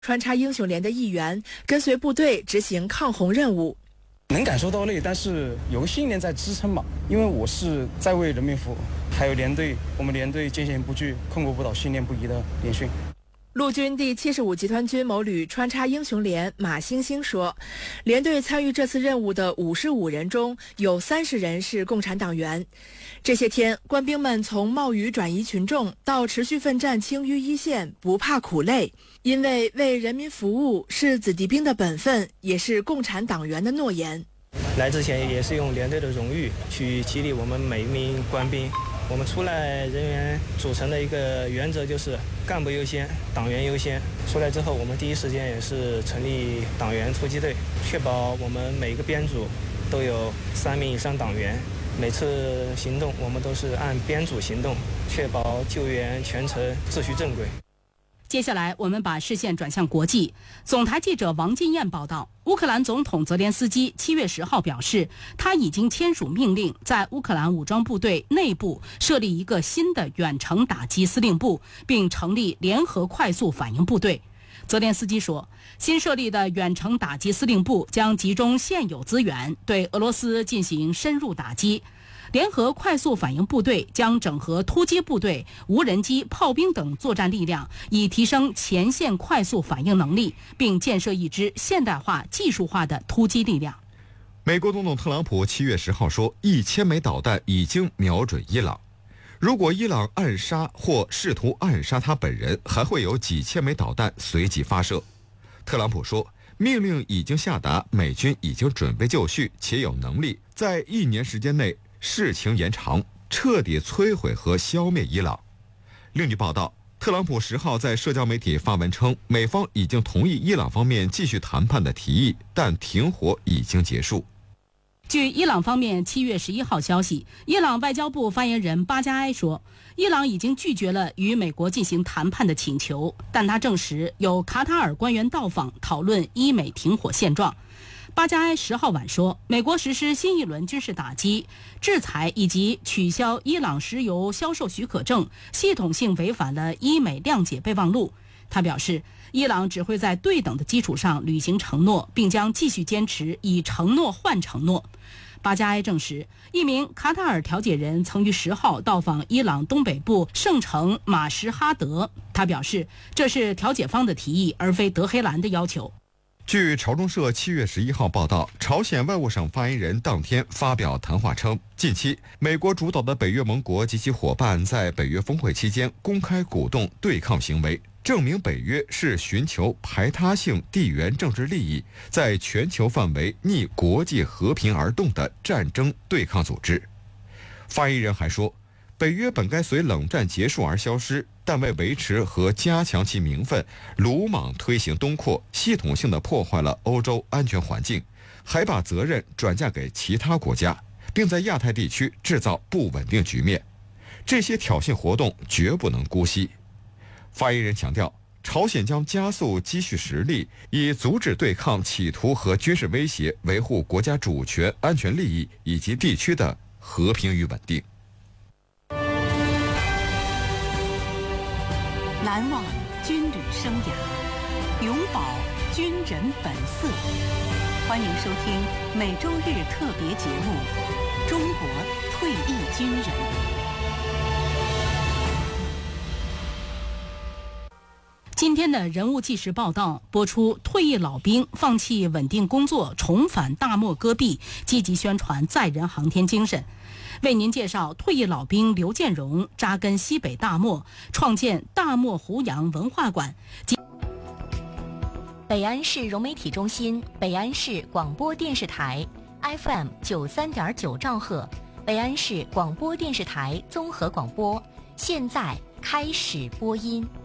穿插英雄连的一员，跟随部队执行抗洪任务。 能感受到累，但是有个信念在支撑吧。因为我是在为人民服务，还有连队，我们连队践行不惧、困苦不倒、信念不移的连训。 陆军第75集团军某旅穿插英雄连马星星说，连队参与这次任务的55人中，有30人是共产党员。这些天，官兵们从冒雨转移群众到持续奋战青淤一线，不怕苦累，因为为人民服务是子弟兵的本分，也是共产党员的诺言。 来之前也是用连队的荣誉去激励我们每一名官兵。我们出来人员组成的一个原则就是干部优先，党员优先。出来之后，我们第一时间也是成立党员突击队，确保我们每个编组都有3名以上党员。每次行动，我们都是按编组行动，确保救援全程秩序正轨。 接下来，我们把视线转向国际。总台记者王金燕报道，乌克兰总统泽连斯基7月10号表示，他已经签署命令，在乌克兰武装部队内部设立一个新的远程打击司令部，并成立联合快速反应部队。泽连斯基说，新设立的远程打击司令部将集中现有资源，对俄罗斯进行深入打击。联合快速反应部队将整合突击部队、无人机、炮兵等作战力量，以提升前线快速反应能力，并建设一支现代化、技术化的突击力量。 美国总统特朗普7月10号说，1000枚导弹已经瞄准伊朗。如果伊朗暗杀或试图暗杀他本人，还会有几千枚导弹随即发射。特朗普说，命令已经下达，美军已经准备就绪，且有能力在1年时间内事情延长，彻底摧毁和消灭伊朗。另据报道，特朗普10号在社交媒体发文称，美方已经同意伊朗方面继续谈判的提议，但停火已经结束。 据伊朗方面7月11号消息，伊朗外交部发言人巴加埃说，伊朗已经拒绝了与美国进行谈判的请求，但他证实有卡塔尔官员到访讨论伊美停火现状。巴加埃10号晚说，美国实施新一轮军事打击、制裁以及取消伊朗石油销售许可证，系统性违反了伊美谅解备忘录。他表示，伊朗只会在对等的基础上履行承诺，并将继续坚持以承诺换承诺。巴加埃证实，一名卡塔尔调解人曾于10号到访伊朗东北部圣城马什哈德。他表示，这是调解方的提议，而非德黑兰的要求。 据朝中社7月11号报道，朝鲜外务省发言人当天发表谈话称，近期美国主导的北约盟国及其伙伴在北约峰会期间公开鼓动对抗行为，证明北约是寻求排他性地缘政治利益，在全球范围逆国际和平而动的战争对抗组织。发言人还说，北约本该随冷战结束而消失，但为维持和加强其名分，鲁莽推行东扩，系统性地破坏了欧洲安全环境，还把责任转嫁给其他国家，并在亚太地区制造不稳定局面。这些挑衅活动绝不能姑息。发言人强调，朝鲜将加速积蓄实力，以阻止对抗企图和军事威胁，维护国家主权、安全利益以及地区的和平与稳定。 难忘军旅生涯，永葆军人本色。欢迎收听每周日特别节目《中国退役军人》。 今天的人物纪实报道播出，退役老兵放弃稳定工作，重返大漠戈壁，积极宣传载人航天精神。为您介绍退役老兵刘建荣扎根西北大漠，创建大漠胡杨文化馆。 北安市融媒体中心、北安市广播电视台 FM 93.9兆赫，北安市广播电视台综合广播，现在开始播音。